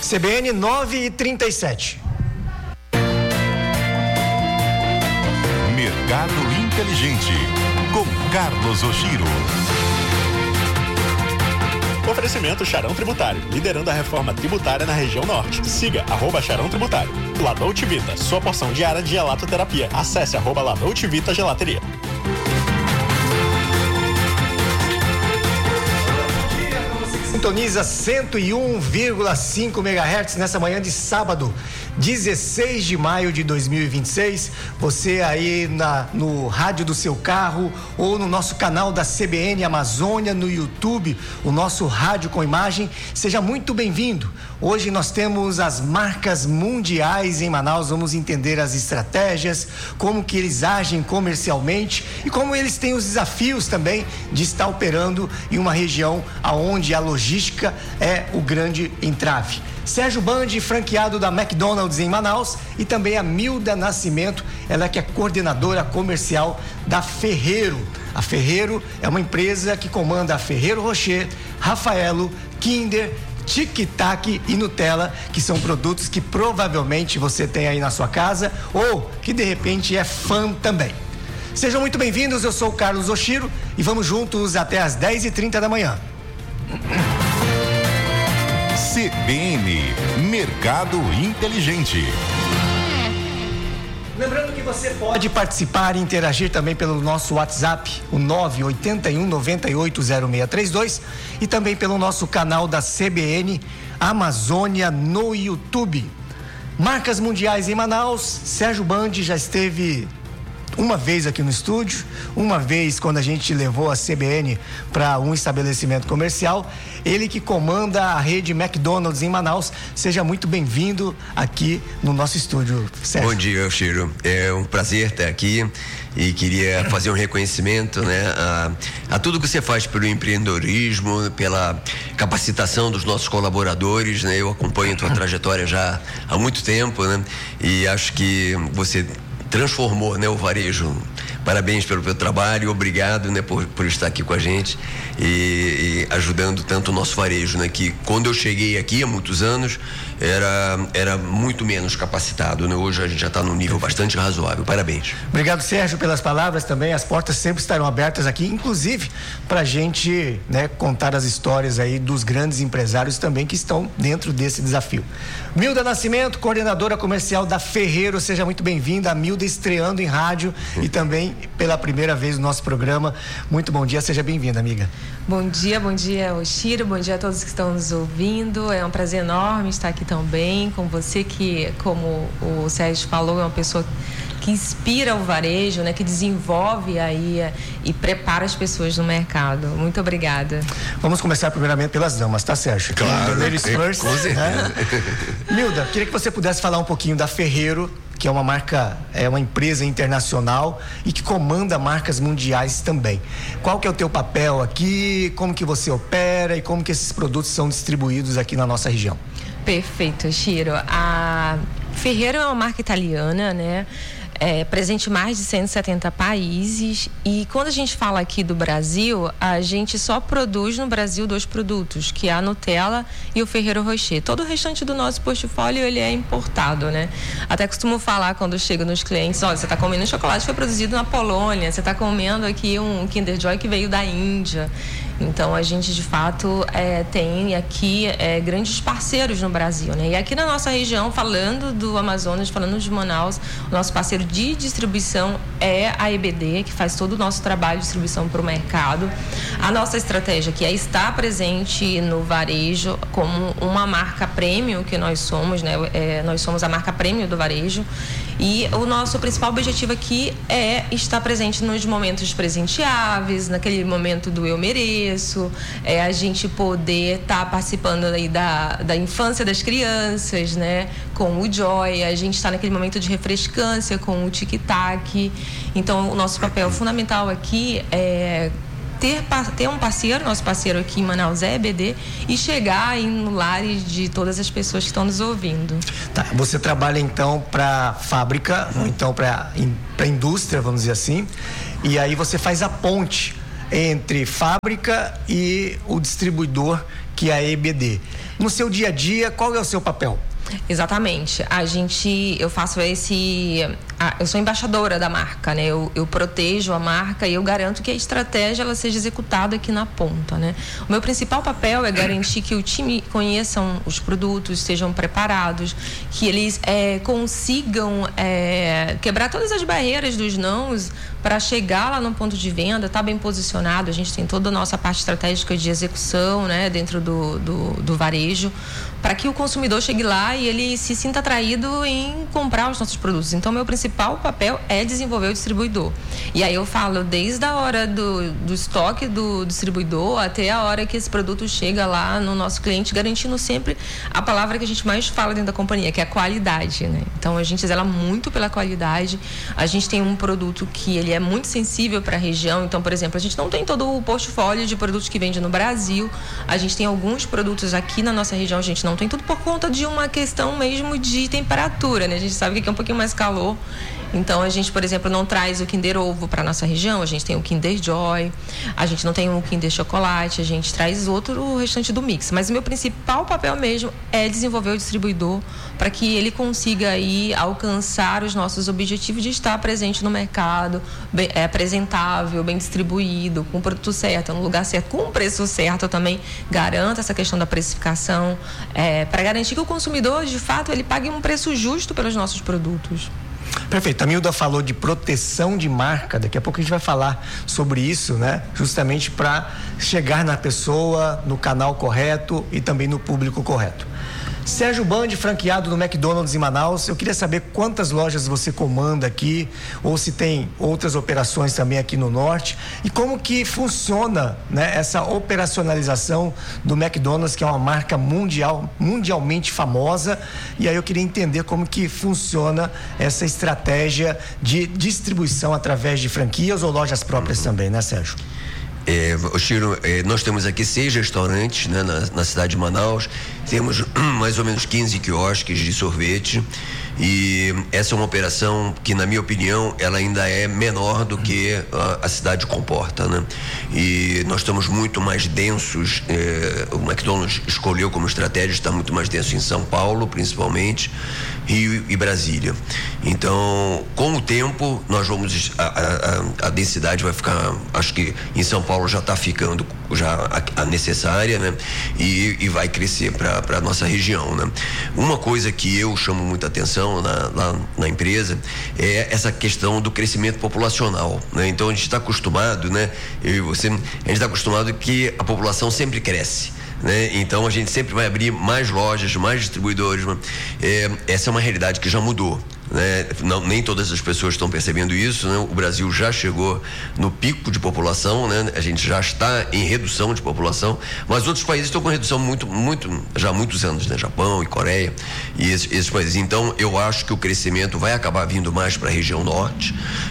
CBN 9h37. Mercado Inteligente, com Carlos Oshiro. Oferecimento Charão Tributário, liderando a reforma tributária na região norte. Siga @Charão Tributário. La Dolce Vita, sua porção diária de gelatoterapia. Acesse @La Dolce Vita Gelateria. Sintoniza 101,5 MHz nessa manhã de sábado, 16 de maio de 2026. Você aí no rádio do seu carro ou no nosso canal da CBN Amazônia no YouTube, o nosso rádio com imagem, seja muito bem-vindo. Hoje nós temos as marcas mundiais em Manaus. Vamos entender as estratégias, como que eles agem comercialmente e como eles têm os desafios também de estar operando em uma região onde a logística é o grande entrave. Sérgio Bandi, franqueado da McDonald's em Manaus, e também a Milda Nascimento, ela que é coordenadora comercial da Ferreiro. A Ferreiro é uma empresa que comanda a Ferreiro Rocher, Rafaelo, Kinder, Tic Tac e Nutella, que são produtos que provavelmente você tem aí na sua casa ou que de repente é fã também. Sejam muito bem-vindos, eu sou o Carlos Oshiro e vamos juntos até às 10h30 da manhã. CBN, Mercado Inteligente. Lembrando que você pode participar e interagir também pelo nosso WhatsApp, o 981980632, e também pelo nosso canal da CBN Amazônia no YouTube. Marcas mundiais em Manaus. Sérgio Bandi já esteve uma vez aqui no estúdio, uma vez quando a gente levou a CBN para um estabelecimento comercial. Ele que comanda a rede McDonald's em Manaus. Seja muito bem-vindo aqui no nosso estúdio, Sérgio. Bom dia, Oshiro. É um prazer estar aqui e queria fazer um reconhecimento, né, a tudo que você faz pelo empreendedorismo, pela capacitação dos nossos colaboradores, né? Eu acompanho a tua trajetória já há muito tempo, né? E acho que você transformou, né, o varejo. Parabéns pelo trabalho e obrigado, né, por estar aqui com a gente e ajudando tanto o nosso varejo, né, que quando eu cheguei aqui há muitos anos era muito menos capacitado, né? Hoje a gente já está num nível bastante razoável. Parabéns. Obrigado, Sérgio, pelas palavras também. As portas sempre estarão abertas aqui, inclusive para a gente, né, contar as histórias aí dos grandes empresários também que estão dentro desse desafio. Milda Nascimento, coordenadora comercial da Ferreiro, seja muito bem-vinda. A Milda estreando em rádio e também pela primeira vez no nosso programa. Muito bom dia, seja bem-vinda, amiga. Bom dia, Oshiro, bom dia a todos que estão nos ouvindo. É um prazer enorme estar aqui também com você, que, como o Sérgio falou, é uma pessoa que inspira o varejo, né, que desenvolve aí e prepara as pessoas no mercado. Muito obrigada. Vamos começar primeiramente pelas damas, tá, Sérgio? Claro, Ladies first, com certeza. Milda, queria que você pudesse falar um pouquinho da Ferreiro, que é uma marca, é uma empresa internacional e que comanda marcas mundiais também. Qual que é o teu papel aqui, como que você opera e como que esses produtos são distribuídos aqui na nossa região? Perfeito, Chiro. A Ferreiro é uma marca italiana, né? Presente em mais de 170 países, e quando a gente fala aqui do Brasil, a gente só produz no Brasil 2 produtos, que é a Nutella e o Ferreiro Rocher. Todo o restante do nosso portfólio, ele é importado, né? Até costumo falar quando chego nos clientes, olha, você está comendo um chocolate que foi produzido na Polônia, você está comendo aqui um Kinder Joy que veio da Índia. Então a gente de fato tem aqui grandes parceiros no Brasil, né? E aqui na nossa região, falando do Amazonas, falando de Manaus, o nosso parceiro de distribuição é a EBD, que faz todo o nosso trabalho de distribuição para o mercado. A nossa estratégia aqui é estar presente no varejo como uma marca premium que nós somos, né? Nós somos a marca premium do varejo. E o nosso principal objetivo aqui é estar presente nos momentos presenteáveis, naquele momento do eu mereço, a gente poder estar participando aí da infância das crianças, né, com o Joy, a gente está naquele momento de refrescância com o Tic Tac. Então, o nosso papel fundamental aqui é ter um parceiro, nosso parceiro aqui em Manaus é a EBD, e chegar aí no lares de todas as pessoas que estão nos ouvindo. Tá, você trabalha então para fábrica, ou então para indústria, vamos dizer assim, e aí você faz a ponte entre fábrica e o distribuidor, que é a EBD. no seu dia a dia, qual é o seu papel? Exatamente. Eu faço eu sou embaixadora da marca, né? Eu protejo a marca e eu garanto que a estratégia ela seja executada aqui na ponta, né? O meu principal papel é garantir que o time conheçam os produtos, estejam preparados, que eles consigam quebrar todas as barreiras dos nãos para chegar lá no ponto de venda, tá bem posicionado. A gente tem toda a nossa parte estratégica de execução, né? Dentro do varejo, para que o consumidor chegue lá e ele se sinta atraído em comprar os nossos produtos. Então, meu principal papel é desenvolver o distribuidor. E aí eu falo desde a hora do estoque do distribuidor até a hora que esse produto chega lá no nosso cliente, garantindo sempre a palavra que a gente mais fala dentro da companhia, que é a qualidade, né? Então, a gente zela muito pela qualidade. A gente tem um produto que ele é muito sensível para a região. Então, por exemplo, a gente não tem todo o portfólio de produtos que vende no Brasil. A gente tem alguns produtos aqui na nossa região, a gente não tem tudo por conta de uma questão mesmo de temperatura, né? A gente sabe que aqui é um pouquinho mais calor. Então, a gente, por exemplo, não traz o Kinder Ovo para nossa região, a gente tem o Kinder Joy, a gente não tem o Kinder Chocolate, a gente traz o restante do mix. Mas o meu principal papel mesmo é desenvolver o distribuidor para que ele consiga aí alcançar os nossos objetivos de estar presente no mercado, bem, apresentável, bem distribuído, com o produto certo, no lugar certo, com o preço certo. Eu também garanto essa questão da precificação, para garantir que o consumidor, de fato, ele pague um preço justo pelos nossos produtos. Perfeito. A Milda falou de proteção de marca. Daqui a pouco a gente vai falar sobre isso, né? Justamente para chegar na pessoa, no canal correto e também no público correto. Sérgio Bandi, franqueado do McDonald's em Manaus. Eu queria saber quantas lojas você comanda aqui, ou se tem outras operações também aqui no norte, e como que funciona, né, essa operacionalização do McDonald's, que é uma marca mundialmente famosa. E aí eu queria entender como que funciona essa estratégia de distribuição através de franquias ou lojas próprias também, né, Sérgio? Chiro, nós temos aqui 6 restaurantes, né, na cidade de Manaus. Temos mais ou menos 15 quiosques de sorvete. E essa é uma operação que, na minha opinião, ela ainda é menor do que a cidade comporta, né? E nós estamos muito mais densos. O McDonald's escolheu como estratégia estar muito mais denso em São Paulo, principalmente, Rio e Brasília. Então, com o tempo, nós vamos a densidade vai ficar, acho que em São Paulo já está ficando a necessária, né? E vai crescer para a nossa região, né? Uma coisa que eu chamo muita atenção lá na empresa é essa questão do crescimento populacional, né? Então a gente está acostumado, né? Eu e você, a gente está acostumado que a população sempre cresce, né? Então a gente sempre vai abrir mais lojas, mais distribuidores, né? Essa é uma realidade que já mudou, né? Nem todas as pessoas estão percebendo isso, né? O Brasil já chegou no pico de população, né? A gente já está em redução de população, mas outros países estão com redução já há muitos anos, né? Japão e Coreia e esses países. Então eu acho que o crescimento vai acabar vindo mais para a região norte,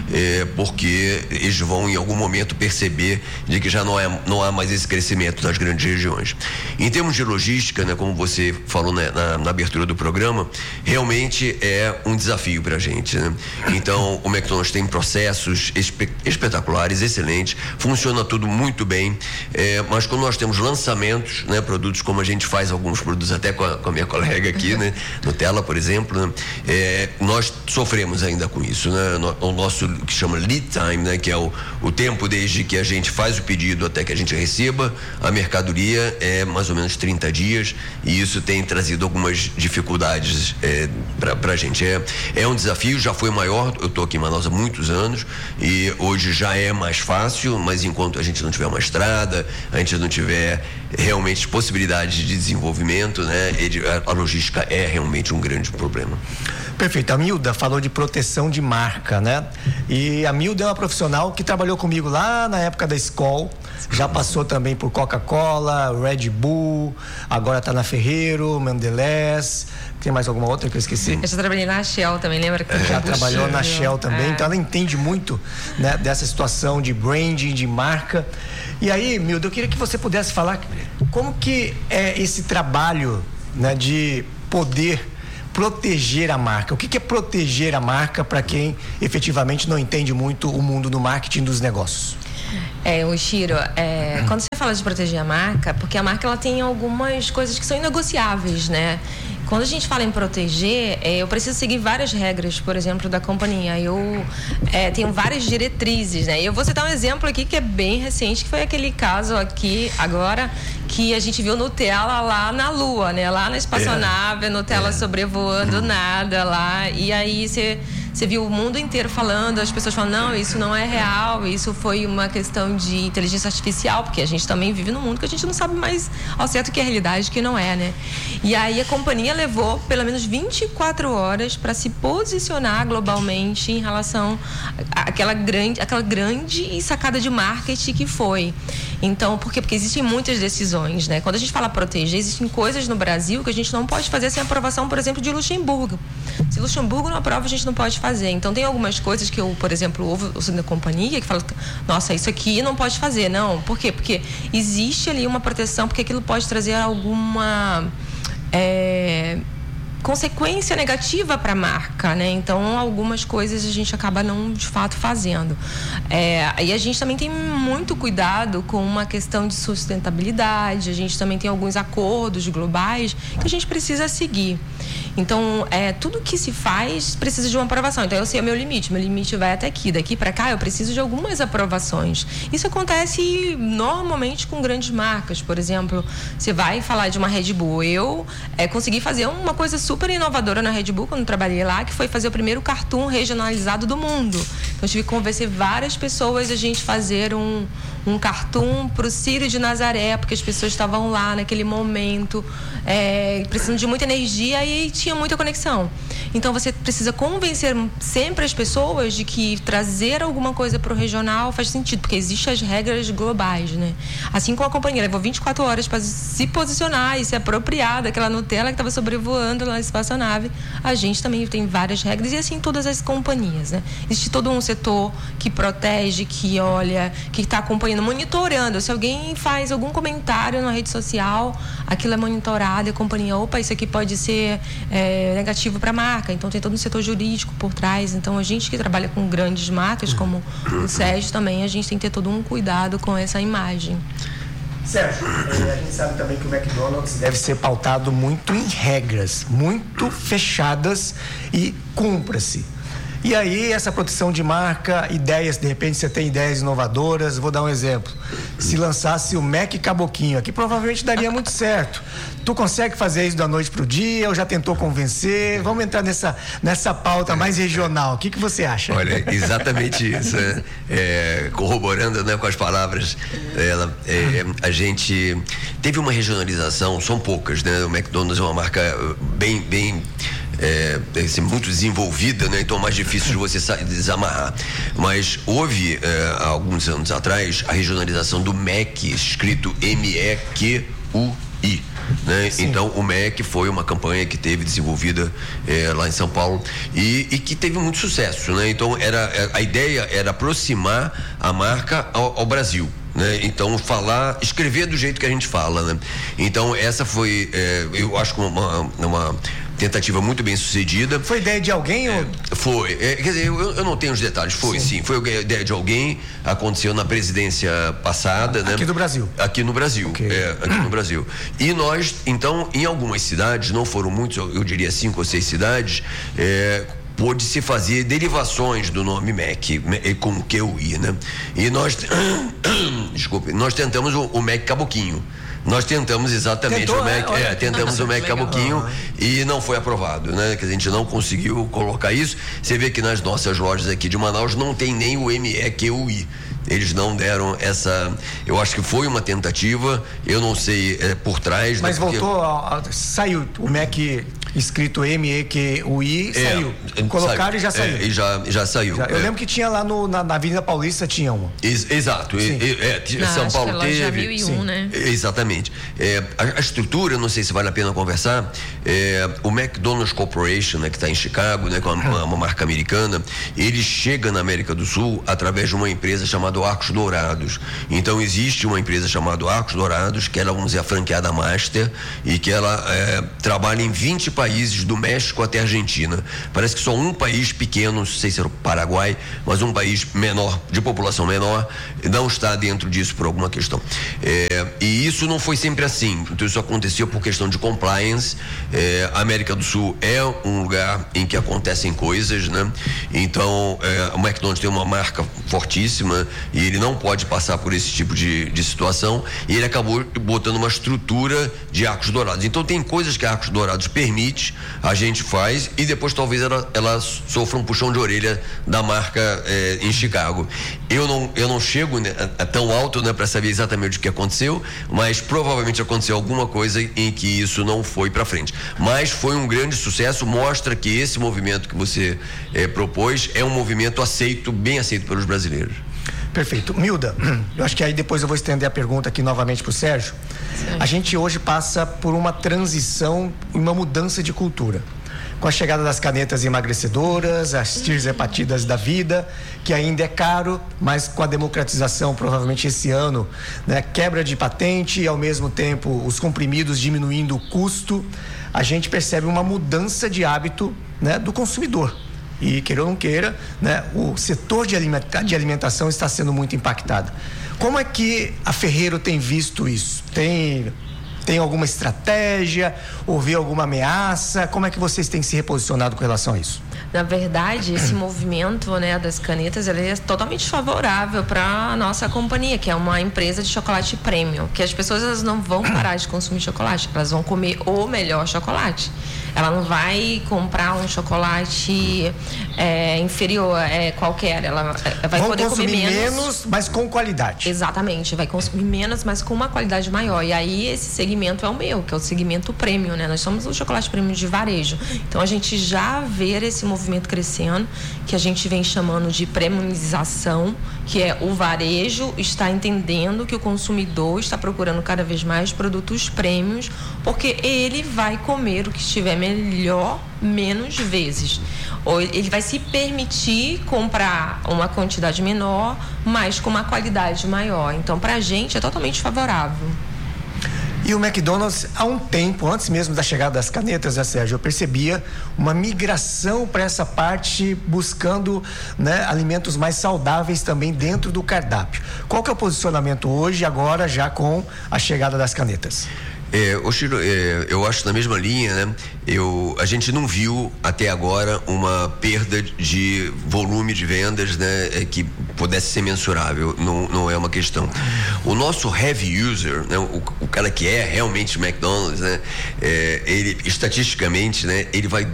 porque eles vão em algum momento perceber de que já não há mais esse crescimento nas grandes regiões. Em termos de logística, né? Como você falou, né, na abertura do programa, realmente é um desafio para a gente, né? Então o McDonald's tem processos espetaculares, excelentes, funciona tudo muito bem, mas quando nós temos lançamentos, né, produtos como a gente faz alguns produtos até com a minha colega aqui, né, Nutella, por exemplo, né, nós sofremos ainda com isso, né? O nosso que chama lead time, né, que é o tempo desde que a gente faz o pedido até que a gente receba a mercadoria, é mais ou menos 30 dias, e isso tem trazido algumas dificuldades para a gente. É um desafio, já foi maior. Eu estou aqui em Manaus há muitos anos e hoje já é mais fácil, mas enquanto a gente não tiver uma estrada, a gente não tiver realmente possibilidades de desenvolvimento, né, a logística é realmente um grande problema. Perfeito. A Milda falou de proteção de marca, né? E a Milda é uma profissional que trabalhou comigo lá na época da Skol, já passou também por Coca-Cola, Red Bull, agora está na Ferrero, Mondelez. Tem mais alguma outra que eu esqueci? Eu já trabalhei na Shell também, lembra? Que já trabalhou na Shell também, então ela entende muito, né, dessa situação de branding, de marca. E aí, Milda, eu queria que você pudesse falar como que é esse trabalho, né, de poder proteger a marca. O que é proteger a marca para quem efetivamente não entende muito o mundo do marketing dos negócios? O Chiro, quando você fala de proteger a marca, porque a marca ela tem algumas coisas que são inegociáveis, né? Quando a gente fala em proteger, eu preciso seguir várias regras, por exemplo, da companhia. Eu tenho várias diretrizes, né? Eu vou citar um exemplo aqui que é bem recente, que foi aquele caso aqui, agora, que a gente viu Nutella lá na Lua, né? Lá na espaçonave, Nutella sobrevoando nada lá. E aí você viu o mundo inteiro falando, as pessoas falando, não, isso não é real, isso foi uma questão de inteligência artificial, porque a gente também vive num mundo que a gente não sabe mais ao certo o que é realidade e o que não é, né? E aí a companhia levou pelo menos 24 horas para se posicionar globalmente em relação àquela grande sacada de marketing que foi. Então, por quê? Porque existem muitas decisões, né? Quando a gente fala proteger, existem coisas no Brasil que a gente não pode fazer sem aprovação, por exemplo, de Luxemburgo. Se Luxemburgo não aprova, a gente não pode fazer. Então, tem algumas coisas que eu, por exemplo, ouço da companhia que fala, nossa, isso aqui não pode fazer. Não, por quê? Porque existe ali uma proteção, porque aquilo pode trazer alguma consequência negativa para a marca, né? Então, algumas coisas a gente acaba não, de fato, fazendo. E a gente também tem muito cuidado com uma questão de sustentabilidade, a gente também tem alguns acordos globais que a gente precisa seguir. Então, tudo que se faz precisa de uma aprovação. Então, eu sei o meu limite vai até aqui. Daqui para cá, eu preciso de algumas aprovações. Isso acontece normalmente com grandes marcas. Por exemplo, você vai falar de uma Red Bull. Eu consegui fazer uma coisa super inovadora na Red Bull, quando trabalhei lá, que foi fazer o primeiro cartoon regionalizado do mundo. Então, eu tive que convencer várias pessoas a gente fazer um cartoon para o Círio de Nazaré, porque as pessoas estavam lá naquele momento, precisando de muita energia e tinha muita conexão. Então você precisa convencer sempre as pessoas de que trazer alguma coisa para o regional faz sentido, porque existem as regras globais, né? Assim como a companhia levou 24 horas para se posicionar e se apropriar daquela Nutella que estava sobrevoando lá na espaçonave, a gente também tem várias regras, e assim todas as companhias, né? Existe todo um setor que protege, que olha, que está acompanhando, monitorando. Se alguém faz algum comentário na rede social, aquilo é monitorado e a companhia, opa, isso aqui pode ser negativo para a marca. Então tem todo um setor jurídico por trás. Então a gente que trabalha com grandes marcas como o Sérgio também, a gente tem que ter todo um cuidado com essa imagem. Sérgio, a gente sabe também que o McDonald's deve ser pautado muito em regras, muito fechadas, e cumpra-se. E aí, essa proteção de marca, ideias, de repente você tem ideias inovadoras. Vou dar um exemplo. Se lançasse o Mac Caboquinho aqui, provavelmente daria muito certo. Tu consegue fazer isso da noite pro dia, ou já tentou convencer? Vamos entrar nessa pauta mais regional. O que você acha? Olha, exatamente isso. Corroborando, né, com as palavras dela, a gente teve uma regionalização, são poucas, né? O McDonald's é uma marca bem muito desenvolvida, né? Então é mais difícil de você desamarrar. Mas houve, há alguns anos atrás, a regionalização do MEC, escrito MEQUI. Né? Então o MEC foi uma campanha que teve desenvolvida lá em São Paulo e que teve muito sucesso, né? Então a ideia era aproximar a marca ao Brasil, né? Então escrever do jeito que a gente fala, né? Então essa foi, eu acho, uma tentativa muito bem sucedida. Foi ideia de alguém? Foi. Quer dizer, eu não tenho os detalhes. Sim. Foi ideia de alguém. Aconteceu na presidência passada, né? Aqui do Brasil. Aqui no Brasil. Okay. Aqui no Brasil. E nós, então, em algumas cidades, não foram muitos, eu diria 5 ou 6 cidades, pôde-se fazer derivações do nome MEC, com QI, né? E nós, desculpe, nós tentamos o MEC Caboquinho. Nós tentamos exatamente o MEC, tentamos o MEC Caboquinho e não foi aprovado, né? Que a gente não conseguiu colocar isso. Você vê que nas nossas lojas aqui de Manaus não tem nem o MEQUI. Eles não deram essa. Eu acho que foi uma tentativa, eu não sei por trás. Mas né, voltou, saiu o MEC escrito MEQUI, saiu. Colocaram saiu. E já saiu. Já saiu. Eu lembro que tinha lá na Avenida Paulista, tinha uma. Exato. São Paulo teve. 2001, né? Exatamente. A estrutura, não sei se vale a pena conversar. O McDonald's Corporation, né, que está em Chicago, né, com uma marca americana, ele chega na América do Sul através de uma empresa chamada Arcos Dourados. Então existe uma empresa chamada Arcos Dourados, que ela, vamos dizer, a franqueada master, e que ela trabalha em 20 países países do México até a Argentina. Parece que só um país pequeno, não sei se era o Paraguai, mas um país menor, de população menor, não está dentro disso por alguma questão. E isso não foi sempre assim. Então isso acontecia por questão de compliance. A América do Sul é um lugar em que acontecem coisas, né? Então o McDonald's tem uma marca fortíssima e ele não pode passar por esse tipo de situação, e ele acabou botando uma estrutura de Arcos Dourados. Então tem coisas que a Arcos Dourados permite, a gente faz, e depois talvez ela sofra um puxão de orelha da marca em Chicago. Eu não chego, né, tão alto, né, para saber exatamente o que aconteceu, mas provavelmente aconteceu alguma coisa em que isso não foi para frente. Mas foi um grande sucesso, mostra que esse movimento que você propôs é um movimento bem aceito pelos brasileiros. Perfeito. Milda, eu acho que aí depois eu vou estender a pergunta aqui novamente para o Sérgio. Sim. A gente hoje passa por uma transição, uma mudança de cultura. Com a chegada das canetas emagrecedoras, as tirzepatidas da vida, que ainda é caro, mas com a democratização, provavelmente esse ano, né, quebra de patente e ao mesmo tempo os comprimidos diminuindo o custo, a gente percebe uma mudança de hábito, né, do consumidor. E queira ou não queira, né, o setor de alimentação está sendo muito impactado. Como é que a Ferreiro tem visto isso? Tem alguma estratégia? Ou vê alguma ameaça? Como é que vocês têm se reposicionado com relação a isso? Na verdade, esse movimento, né, das canetas, ele é totalmente favorável para a nossa companhia, que é uma empresa de chocolate premium, que as pessoas elas não vão parar de consumir chocolate, elas vão comer o melhor chocolate. Ela não vai comprar um chocolate inferior, qualquer. Ela vai poder comer menos, mas com qualidade. Exatamente, vai consumir menos, mas com uma qualidade maior. E aí esse segmento é o meu, que é o segmento premium, né? Nós somos o chocolate premium de varejo. Então a gente já vê esse movimento crescendo, que a gente vem chamando de premiumização, que é o varejo está entendendo que o consumidor está procurando cada vez mais produtos premiums, porque ele vai comer o que estiver melhor menos vezes. Ou ele vai se permitir comprar uma quantidade menor, mas com uma qualidade maior. Então, para a gente é totalmente favorável. E o McDonald's, há um tempo, antes mesmo da chegada das canetas, né, Sérgio, eu percebia uma migração para essa parte, buscando, né, alimentos mais saudáveis também dentro do cardápio. Qual que é o posicionamento hoje, agora, já com a chegada das canetas? Chiro, eu acho na mesma linha, né? A gente não viu até agora uma perda de volume de vendas, né, que pudesse ser mensurável. Não é uma questão. O nosso heavy user, né, o cara que é realmente McDonald's, né, ele estatisticamente, né, ele vai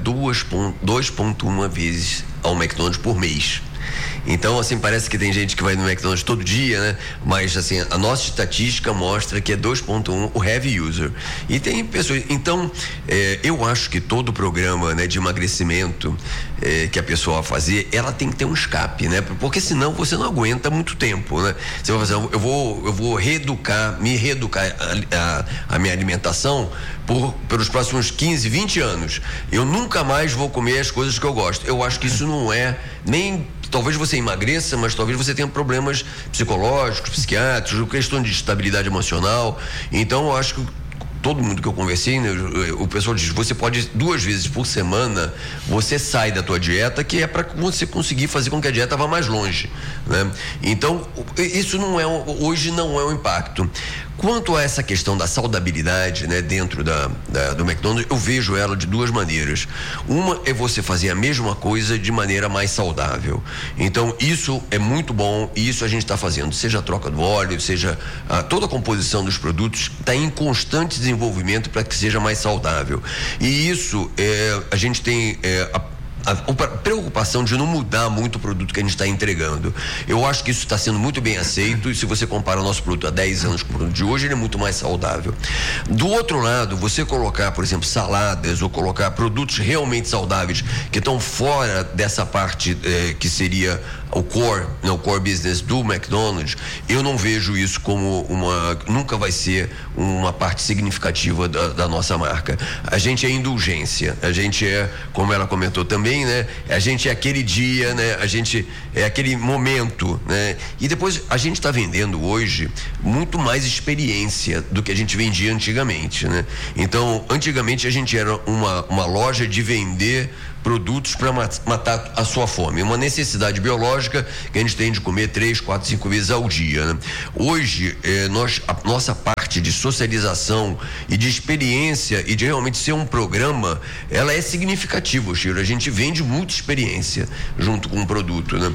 2,1 vezes ao McDonald's por mês. Então, assim, parece que tem gente que vai no McDonald's todo dia, né? Mas, assim, a nossa estatística mostra que é 2,1 o heavy user. E tem pessoas... Então, eu acho que todo programa, né, de emagrecimento que a pessoa vai fazer, ela tem que ter um escape, né? Porque senão você não aguenta muito tempo, né? Você vai fazer, eu vou me reeducar a minha alimentação pelos próximos 15, 20 anos. Eu nunca mais vou comer as coisas que eu gosto. Eu acho que isso não é nem... Talvez você emagreça, mas talvez você tenha problemas psicológicos, psiquiátricos, questão de estabilidade emocional. Então, eu acho que todo mundo que eu conversei, né, o pessoal diz, você pode 2 vezes por semana, você sai da tua dieta, que é para você conseguir fazer com que a dieta vá mais longe, né? Então, isso hoje não é um impacto. Quanto a essa questão da saudabilidade, né, dentro do McDonald's, eu vejo ela de 2 maneiras. Uma é você fazer a mesma coisa de maneira mais saudável. Então, isso é muito bom e isso a gente está fazendo. Seja a troca do óleo, seja toda a composição dos produtos, está em constante desenvolvimento para que seja mais saudável. E isso, a gente tem... a preocupação de não mudar muito o produto que a gente está entregando. Eu acho que isso está sendo muito bem aceito, e se você compara o nosso produto há 10 anos com o produto de hoje, ele é muito mais saudável. Do outro lado, você colocar, por exemplo, saladas ou colocar produtos realmente saudáveis que estão fora dessa parte que seria o core business do McDonald's, eu não vejo isso como nunca vai ser uma parte significativa da nossa marca. A gente é indulgência, a gente é, como ela comentou também, né? A gente é aquele dia, né? A gente é aquele momento, né? E depois a gente está vendendo hoje muito mais experiência do que a gente vendia antigamente, né? Então, antigamente a gente era uma loja de vender produtos para matar a sua fome, uma necessidade biológica que a gente tem de comer 3, 4, 5 vezes ao dia, né? Hoje, a nossa parte de socialização e de experiência e de realmente ser um programa, ela é significativa, Chiro. A gente vende muita experiência junto com o produto, né?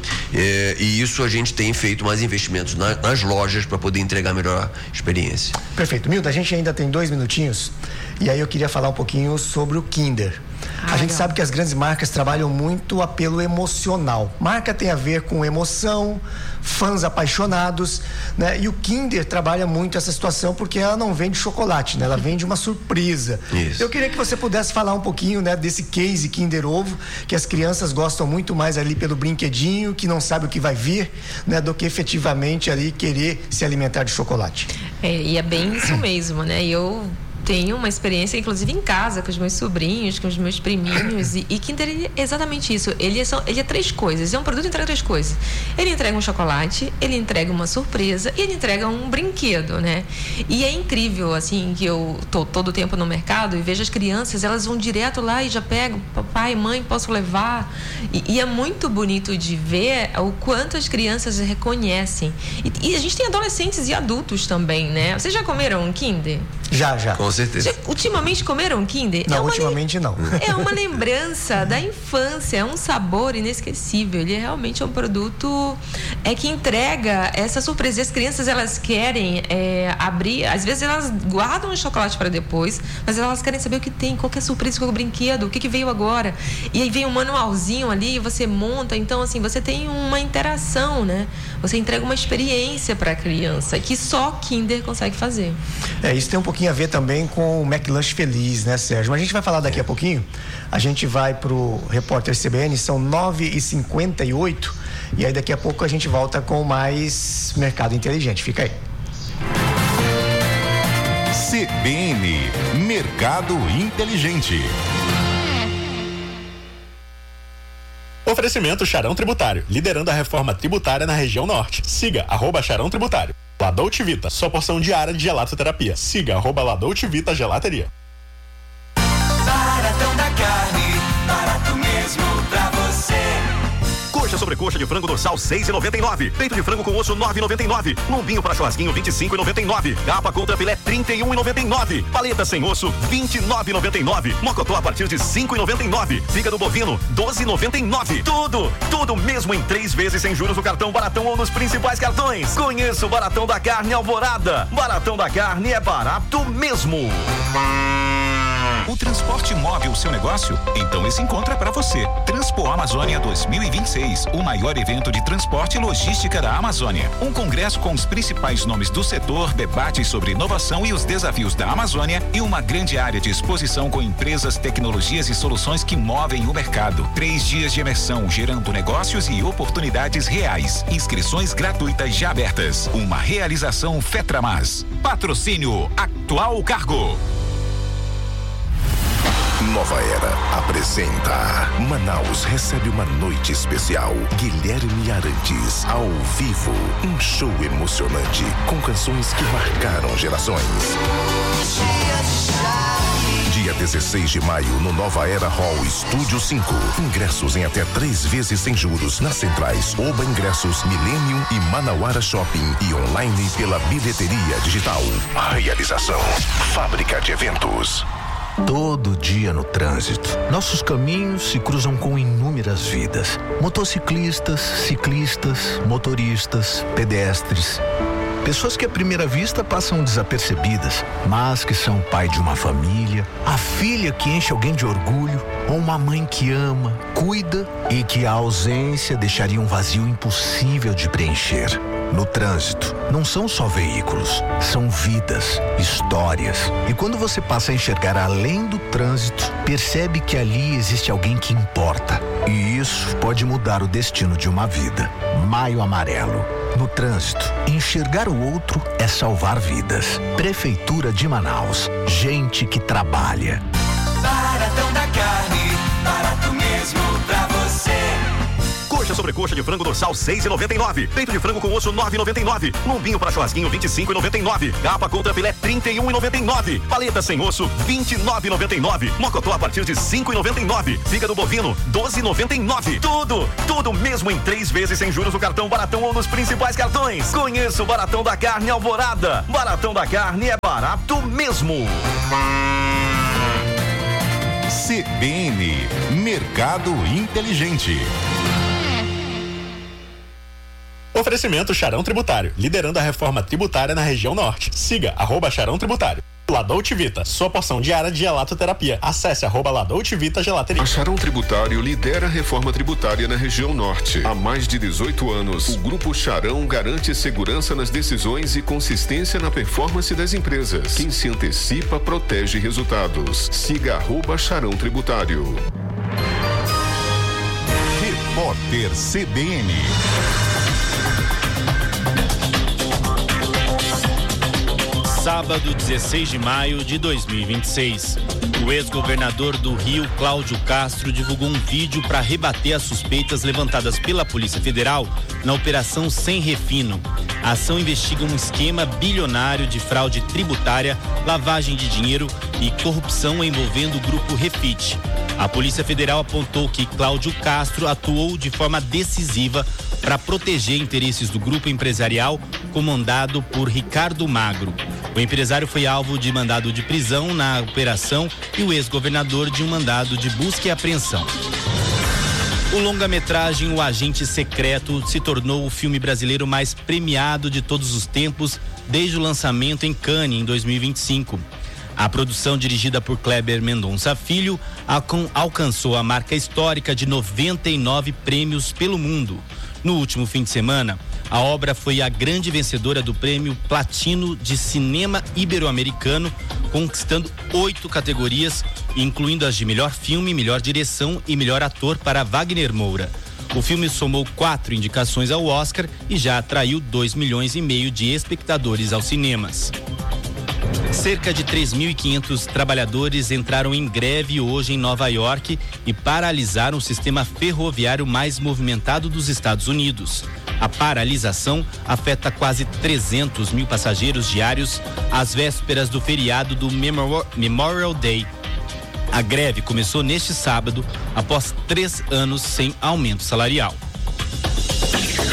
E isso a gente tem feito mais investimentos nas lojas para poder entregar melhor experiência. Perfeito. Milda, a gente ainda tem 2 minutinhos e aí eu queria falar um pouquinho sobre o Kinder. A gente sabe que as grandes marcas trabalham muito o apelo emocional. Marca tem a ver com emoção, fãs apaixonados, né? E o Kinder trabalha muito essa situação porque ela não vende chocolate, né? Ela vende uma surpresa. Isso. Eu queria que você pudesse falar um pouquinho, né, desse case Kinder Ovo, que as crianças gostam muito mais ali pelo brinquedinho, que não sabe o que vai vir, né, do que efetivamente ali querer se alimentar de chocolate. E é bem isso mesmo, né? Eu tenho uma experiência, inclusive em casa, com os meus sobrinhos, com os meus priminhos, e Kinder é exatamente isso. Ele é 3 coisas. É um produto que entrega 3 coisas. Ele entrega um chocolate, ele entrega uma surpresa e ele entrega um brinquedo, né? E é incrível, assim, que eu tô todo o tempo no mercado e vejo as crianças, elas vão direto lá e já pegam, papai, mãe, posso levar? E é muito bonito de ver o quanto as crianças reconhecem. E a gente tem adolescentes e adultos também, né? Vocês já comeram um Kinder? Já. Com certeza. Ultimamente comeram Kinder? Não, ultimamente não. É uma lembrança da infância, é um sabor inesquecível. Ele realmente é um produto que entrega essa surpresa. E as crianças, elas querem abrir, às vezes elas guardam o chocolate para depois, mas elas querem saber o que tem, qual que é a surpresa, qual é o brinquedo, o que veio agora. E aí vem um manualzinho ali, você monta, então assim, você tem uma interação, né? Você entrega uma experiência para a criança que só Kinder consegue fazer. Isso tem um pouquinho a ver também com o McLanche Feliz, né, Sérgio? Mas a gente vai falar daqui a pouquinho. A gente vai pro Repórter CBN, são 9h58, e aí daqui a pouco a gente volta com mais Mercado Inteligente. Fica aí. CBN, Mercado Inteligente. Oferecimento Charão Tributário, liderando a reforma tributária na região norte. Siga @Charão Tributário. La Dolce Vita, sua porção diária de gelatoterapia. Siga @La Dolce Vita Gelateria. Baratão da carne, barato mesmo pra você. Coxa sobre coxa de frango dorsal 6,99. Peito de frango com osso 9,99. Lombinho para churrasquinho 25,99. Capa contra filé 31,99. Paleta sem osso 29,99. Mocotó a partir de 5,99. Fígado bovino 12,99. Tudo mesmo em 3 vezes sem juros no cartão Baratão ou nos principais cartões. Conheça o Baratão da Carne Alvorada. Baratão da Carne é barato mesmo. O transporte move o seu negócio? Então esse encontro é para você. Transpo Amazônia 2026, o maior evento de transporte e logística da Amazônia. Um congresso com os principais nomes do setor, debates sobre inovação e os desafios da Amazônia e uma grande área de exposição com empresas, tecnologias e soluções que movem o mercado. 3 dias de imersão, gerando negócios e oportunidades reais. Inscrições gratuitas já abertas. Uma realização Fetramas. Patrocínio Atual Cargo. Nova Era apresenta Manaus recebe uma noite especial. Guilherme Arantes ao vivo, um show emocionante com canções que marcaram gerações. Dia 16 de maio no Nova Era Hall Estúdio 5. Ingressos em até 3 vezes sem juros nas centrais Oba Ingressos, Millennium e Manauara Shopping e online pela bilheteria digital. Realização Fábrica de Eventos. Todo dia no trânsito, nossos caminhos se cruzam com inúmeras vidas. Motociclistas, ciclistas, motoristas, pedestres. Pessoas que à primeira vista passam desapercebidas, mas que são pai de uma família, a filha que enche alguém de orgulho, ou uma mãe que ama, cuida e que a ausência deixaria um vazio impossível de preencher. No trânsito, não são só veículos, são vidas, histórias. E quando você passa a enxergar além do trânsito, percebe que ali existe alguém que importa. E isso pode mudar o destino de uma vida. Maio Amarelo. No trânsito, enxergar o outro é salvar vidas. Prefeitura de Manaus. Gente que trabalha. Baratão da Carne, barato mesmo pra você. Coxa sobre coxa de frango dorsal 6,99. Peito de frango com osso 9,99. Lombinho para churrasquinho 25,99. Capa contra filé 31,99. Paleta sem osso 29,99. Mocotó a partir de 5,99. Fígado bovino 12,99. Tudo mesmo em 3 vezes sem juros no cartão Baratão ou nos principais cartões. Conheça o Baratão da Carne Alvorada. Baratão da Carne é barato mesmo. CBN, Mercado Inteligente. Oferecimento Charão Tributário, liderando a reforma tributária na região norte. Siga @Charão Tributário. La Dolce Vita, sua porção diária de gelatoterapia. Acesse @La Dolce Vita Gelateria. A Charão Tributário lidera a reforma tributária na região norte. Há mais de 18 anos, o Grupo Charão garante segurança nas decisões e consistência na performance das empresas. Quem se antecipa, protege resultados. Siga @Charão Tributário. Repórter CBN. Sábado, 16 de maio de 2026. O ex-governador do Rio, Cláudio Castro, divulgou um vídeo para rebater as suspeitas levantadas pela Polícia Federal na Operação Sem Refino. A ação investiga um esquema bilionário de fraude tributária, lavagem de dinheiro e corrupção envolvendo o grupo Refit. A Polícia Federal apontou que Cláudio Castro atuou de forma decisiva para proteger interesses do grupo empresarial comandado por Ricardo Magro. O empresário foi alvo de mandado de prisão na operação e o ex-governador de um mandado de busca e apreensão. O longa-metragem O Agente Secreto se tornou o filme brasileiro mais premiado de todos os tempos desde o lançamento em Cannes em 2025. A produção, dirigida por Kleber Mendonça Filho, alcançou a marca histórica de 99 prêmios pelo mundo. No último fim de semana, a obra foi a grande vencedora do Prêmio Platino de Cinema Ibero-Americano, conquistando 8 categorias, incluindo as de melhor filme, melhor direção e melhor ator para Wagner Moura. O filme somou 4 indicações ao Oscar e já atraiu 2,5 milhões de espectadores aos cinemas. Cerca de 3.500 trabalhadores entraram em greve hoje em Nova York e paralisaram o sistema ferroviário mais movimentado dos Estados Unidos. A paralisação afeta quase 300 mil passageiros diários às vésperas do feriado do Memorial Day. A greve começou neste sábado, após 3 anos sem aumento salarial.